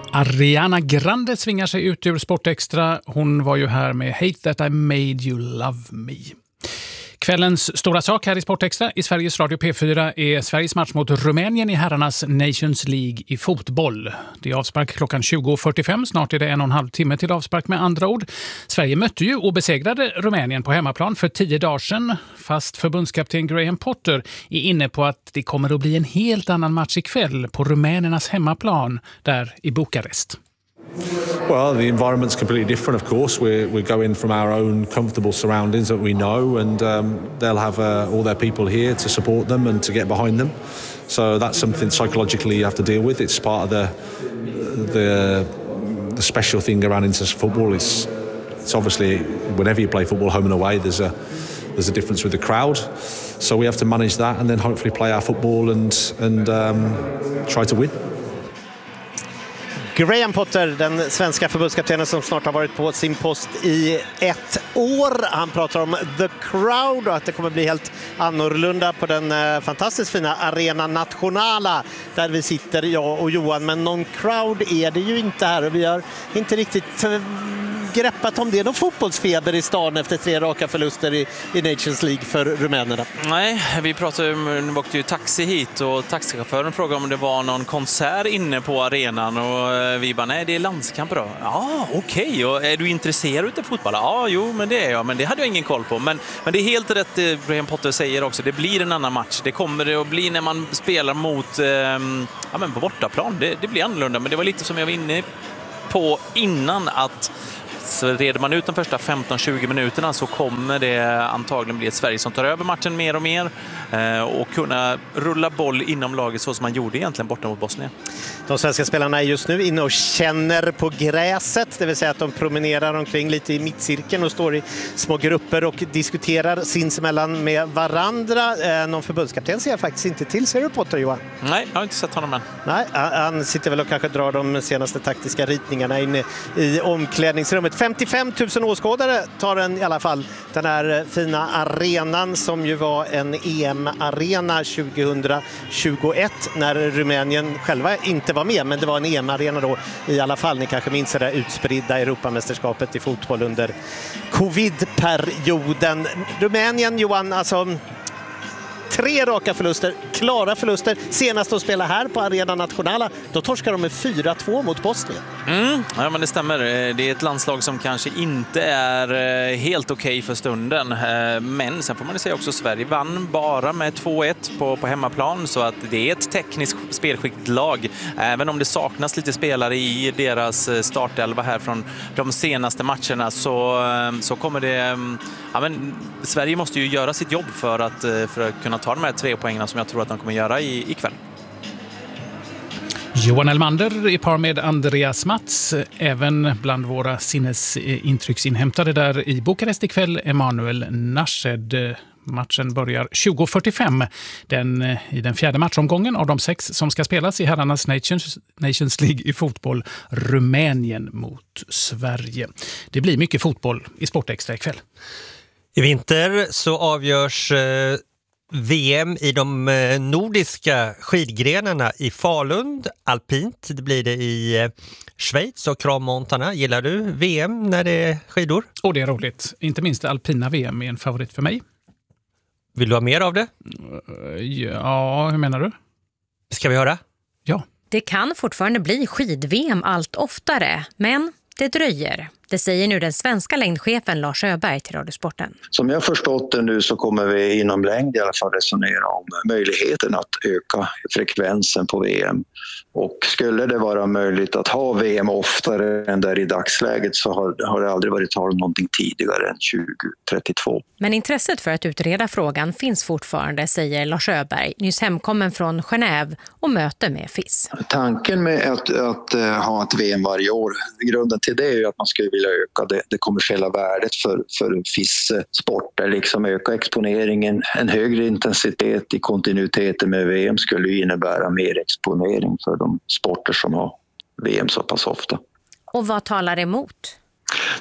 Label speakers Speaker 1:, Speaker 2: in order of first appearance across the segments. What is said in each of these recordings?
Speaker 1: Ariana Grande svingar sig ut ur Sportextra. Hon var ju här med Hate That I Made You Love Me. Kvällens stora sak här i Sportextra i Sveriges Radio P4 är Sveriges match mot Rumänien i herrarnas Nations League i fotboll. Det är avspark klockan 20.45. Snart är det 1,5 timme till avspark med andra ord. Sverige mötte ju och besegrade Rumänien på hemmaplan för 10 dagar sedan. Fast förbundskapten Graham Potter är inne på att det kommer att bli en helt annan match ikväll på rumänernas hemmaplan där i Bukarest.
Speaker 2: Well, the environment's completely different, of course. We're going from our own comfortable surroundings that we know, and they'll have all their people here to support them and to get behind them. So that's something psychologically you have to deal with. It's part of the special thing around international football. It's obviously whenever you play football, home and away, there's a difference with the crowd. So we have to manage that and then hopefully play our football and try to win.
Speaker 3: Graham Potter, den svenska förbundskaptenen som snart har varit på sin post i 1 år. Han pratar om the crowd och att det kommer bli helt annorlunda på den fantastiskt fina Arena Nationala där vi sitter, jag och Johan. Men någon crowd är det ju inte här och vi har inte riktigt greppat om det är någon fotbollsfeber i stan efter 3 raka förluster i Nations League för rumänerna.
Speaker 4: Nej, vi åkte ju taxi hit och taxichauffören frågade om det var någon konsert inne på arenan och vi bara, nej det är landskamp då. Ja, okej. Och är du intresserad av fotboll? Ja, jo, men det är jag. Men det hade jag ingen koll på. Men det är helt rätt det Graham Potter säger också. Det blir en annan match. Det kommer det att bli när man spelar mot men på bortaplan. Det blir annorlunda. Men det var lite som jag var inne på innan att så reder man ut de första 15-20 minuterna så kommer det antagligen bli ett Sverige som tar över matchen mer och mer och kunna rulla boll inom laget så som man gjorde egentligen borta mot Bosnien.
Speaker 3: De svenska spelarna är just nu inne och känner på gräset, det vill säga att de promenerar omkring lite i mittcirkeln och står i små grupper och diskuterar sinsemellan med varandra. Någon förbundskapten ser jag faktiskt inte till. Ser du Potter, Johan?
Speaker 4: Nej, jag har inte sett honom än.
Speaker 3: Nej, han sitter väl och kanske drar de senaste taktiska ritningarna inne i omklädningsrummet. 55 000 åskådare tar den i alla fall, den här fina arenan som ju var en EM-arena 2021 när Rumänien själva inte var med, men det var en EM-arena då i alla fall. Ni kanske minns det där utspridda Europamästerskapet i fotboll under covid-perioden. Rumänien, Johan, alltså 3 raka förluster, klara förluster. Senast de spelade här på Arena Nationala, då torskar de med 4-2 mot Bosnien.
Speaker 4: Ja, men det stämmer. Det är ett landslag som kanske inte är helt okej för stunden. Men sen får man säga också att Sverige vann bara med 2-1 på hemmaplan. Så att det är ett tekniskt spelskickligt lag. Även om det saknas lite spelare i deras startelva här från de senaste matcherna så kommer det... Ja, men Sverige måste ju göra sitt jobb för att kunna ta de här 3 poängerna som jag tror att de kommer göra ikväll.
Speaker 1: Johan Elmander i par med Andreas Mats, även bland våra sinnesintrycksinhämtade där i Bukarest ikväll, Emanuel Nashed. Matchen börjar 20.45 i den 4:e matchomgången av de 6 som ska spelas i herrarnas Nations League i fotboll. Rumänien mot Sverige. Det blir mycket fotboll i Sportextra ikväll.
Speaker 5: I vinter så avgörs VM i de nordiska skidgrenarna i Falun, alpint. Det blir det i Schweiz och Crans-Montana. Gillar du VM när det är skidor?
Speaker 1: Och det är roligt. Inte minst alpina VM är en favorit för mig.
Speaker 5: Vill du ha mer av det?
Speaker 1: Ja, hur menar du?
Speaker 5: Ska vi höra?
Speaker 1: Ja.
Speaker 6: Det kan fortfarande bli skid-VM allt oftare, men det dröjer. Det säger nu den svenska längdchefen Lars Öberg till Radiosporten.
Speaker 7: Som jag förstått det nu så kommer vi inom längd i alla fall resonera om möjligheten att öka frekvensen på VM. Och skulle det vara möjligt att ha VM oftare än där i dagsläget så har det aldrig varit tal om någonting tidigare än 2032.
Speaker 6: Men intresset för att utreda frågan finns fortfarande, säger Lars Öberg, nyss hemkommen från Genève och möte med FIS.
Speaker 7: Tanken med att ha ett VM varje år, grunden till det är ju att man skulle vilja öka det kommersiella värdet för FIS-sporter, liksom öka exponeringen. En högre intensitet i kontinuiteten med VM skulle ju innebära mer exponering för de sporter som har VM så pass ofta.
Speaker 6: Och vad talar emot?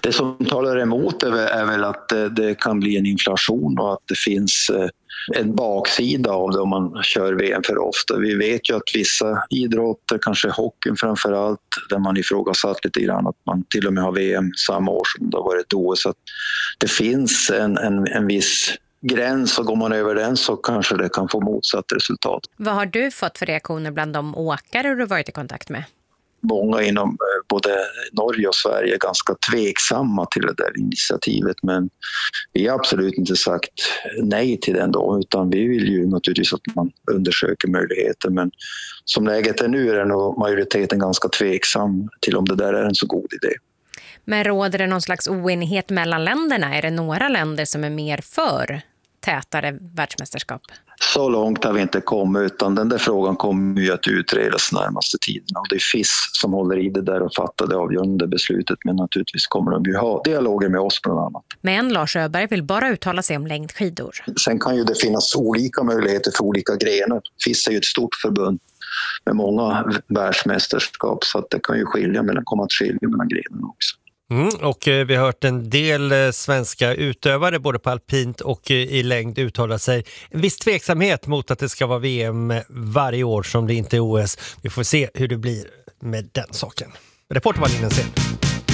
Speaker 7: Det som talar emot är väl att det kan bli en inflation och att det finns en baksida av det om man kör VM för ofta. Vi vet ju att vissa idrotter, kanske hockeyn framför allt, där man ifrågasatt lite grann att man till och med har VM samma år som det har varit OS. Så att det finns en viss gräns och går man över den så kanske det kan få motsatt resultat.
Speaker 6: Vad har du fått för reaktioner bland de åkare du varit i kontakt med?
Speaker 7: Många inom både Norge och Sverige är ganska tveksamma till det där initiativet, men vi har absolut inte sagt nej till den då, utan vi vill ju naturligtvis att man undersöker möjligheter, men som läget är nu är nog majoriteten ganska tveksam till om det där är en så god idé.
Speaker 6: Men råder det någon slags oenighet mellan länderna? Är det några länder som är mer för tätare världsmästerskap?
Speaker 7: Så långt har vi inte kommit, utan den där frågan kommer ju att utredas närmaste tiden. Och det är FIS som håller i det där och fattar det avgörande beslutet, men naturligtvis kommer de ju ha dialoger med oss bland annat.
Speaker 6: Men Lars Öberg vill bara uttala sig om längdskidor.
Speaker 7: Sen kan ju det finnas olika möjligheter för olika grenar. FIS är ju ett stort förbund med många världsmästerskap, så att det kan ju komma att skilja mellan grenarna också.
Speaker 5: Och vi har hört en del svenska utövare både på alpint och i längd uttala sig en viss tveksamhet mot att det ska vara VM varje år som det inte är OS. Vi får se hur det blir med den saken. Reporter var Linus.